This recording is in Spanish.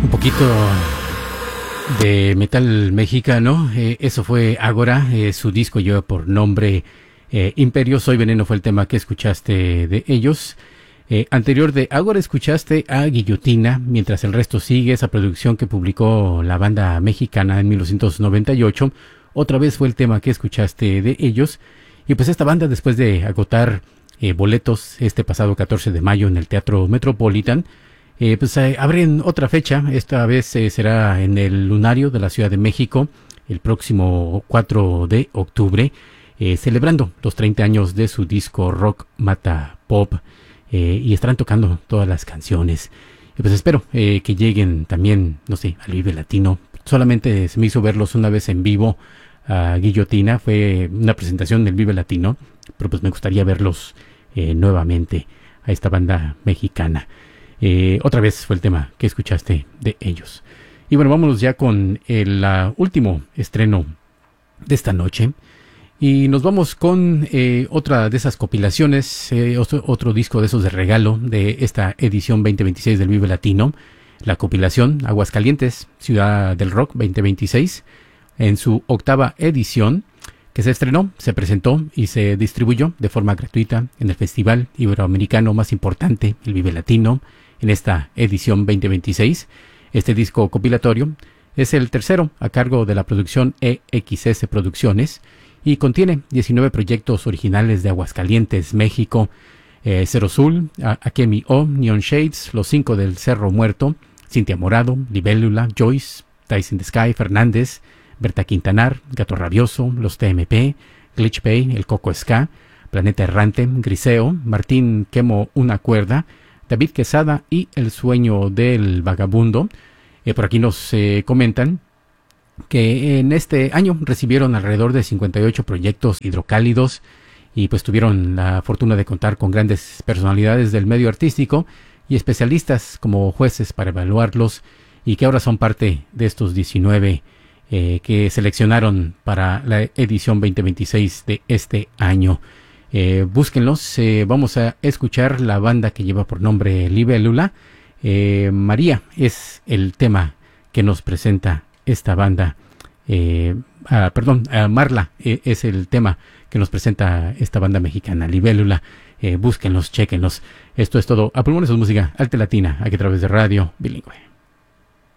Un poquito de metal mexicano, eso fue Ágora, su disco lleva por nombre Imperio, Soy Veneno fue el tema que escuchaste de ellos. Anterior de Ágora escuchaste a Guillotina, mientras el resto sigue, esa producción que publicó la banda mexicana en 1998, otra vez fue el tema que escuchaste de ellos. Y pues esta banda, después de agotar boletos este pasado 14 de mayo en el Teatro Metropolitan, abren otra fecha. Esta vez será en el Lunario de la Ciudad de México el próximo 4 de octubre, celebrando los 30 años de su disco Rock Mata Pop, y estarán tocando todas las canciones. Pues espero que lleguen también, no sé, al Vive Latino. Solamente se me hizo verlos una vez en vivo a Guillotina, fue una presentación del Vive Latino, pero pues me gustaría verlos nuevamente a esta banda mexicana. Otra vez fue el tema que escuchaste de ellos. Y bueno, vámonos ya con el último estreno de esta noche. Y nos vamos con otra de esas compilaciones, otro disco de esos de regalo de esta edición 2026 del Vive Latino. La compilación Aguascalientes, Ciudad del Rock 2026, en su 8ª edición, que se estrenó, se presentó y se distribuyó de forma gratuita en el festival iberoamericano más importante, el Vive Latino, en esta edición 2026. Este disco compilatorio es el tercero a cargo de la producción EXS Producciones y contiene 19 proyectos originales de Aguascalientes, México: Cero Sul, Akemi O, Neon Shades, Los 5 del Cerro Muerto, Cintia Morado, Libélula, Joyce, Ties in the Sky, Fernández, Berta Quintanar, Gato Rabioso, Los TMP, Glitch Bay, El Coco Ska, Planeta Errante, Griseo, Martín Quemo Una Cuerda, David Quesada y El Sueño del Vagabundo. Por aquí nos comentan que en este año recibieron alrededor de 58 proyectos hidrocálidos y pues tuvieron la fortuna de contar con grandes personalidades del medio artístico y especialistas como jueces para evaluarlos, y que ahora son parte de estos 19 que seleccionaron para la edición 2026 de este año. Búsquenlos. Vamos a escuchar la banda que lleva por nombre Libélula. María es el tema que nos presenta esta banda. Marla es el tema que nos presenta esta banda mexicana, Libélula. Búsquenlos, chéquenlos. Esto es todo. A Pulmones es música alta latina, aquí a través de Radio Bilingüe.